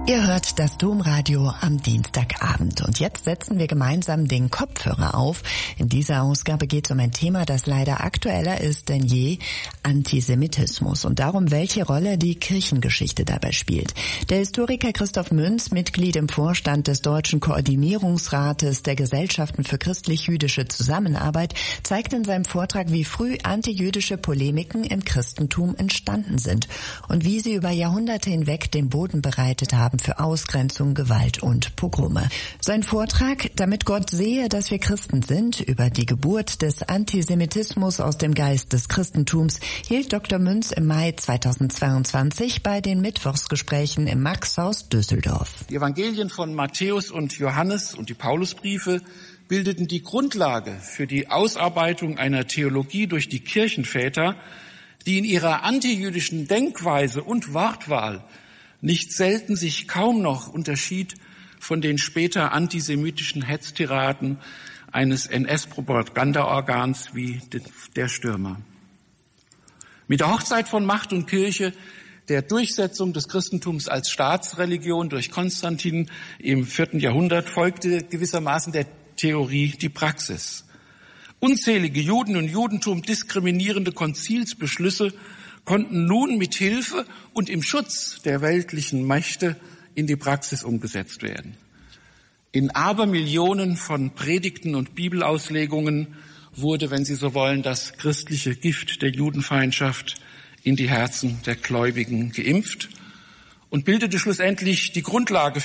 Ihr hört das Domradio am Dienstagabend und jetzt setzen wir gemeinsam den Kopfhörer auf. In dieser Ausgabe geht es um ein Thema, das leider aktueller ist denn je, Antisemitismus und darum, welche Rolle die Kirchengeschichte dabei spielt. Der Historiker Christoph Münz, Mitglied im Vorstand des Deutschen Koordinierungsrates der Gesellschaften für christlich-jüdische Zusammenarbeit, zeigt in seinem Vortrag, wie früh antijüdische Polemiken im Christentum entstanden sind und wie sie über Jahrhunderte hinweg den Boden bereitet haben für Ausgrenzung, Gewalt und Pogrome. Sein Vortrag, damit Gott sehe, dass wir Christen sind, über die Geburt des Antisemitismus aus dem Geist des Christentums, hielt Dr. Münz im Mai 2022 bei den Mittwochsgesprächen im Maxhaus Düsseldorf. Die Evangelien von Matthäus und Johannes und die Paulusbriefe bildeten die Grundlage für die Ausarbeitung einer Theologie durch die Kirchenväter, die in ihrer antijüdischen Denkweise und Wortwahl nicht selten sich kaum noch unterschied von den später antisemitischen Hetztiraden eines NS-Propagandaorgans wie der Stürmer. Mit der Hochzeit von Macht und Kirche, der Durchsetzung des Christentums als Staatsreligion durch Konstantin im 4. Jahrhundert folgte gewissermaßen der Theorie die Praxis. Unzählige Juden und Judentum diskriminierende Konzilsbeschlüsse konnten nun mit Hilfe und im Schutz der weltlichen Mächte in die Praxis umgesetzt werden. In Abermillionen von Predigten und Bibelauslegungen wurde, wenn Sie so wollen, das christliche Gift der Judenfeindschaft in die Herzen der Gläubigen geimpft und bildete schlussendlich die Grundlage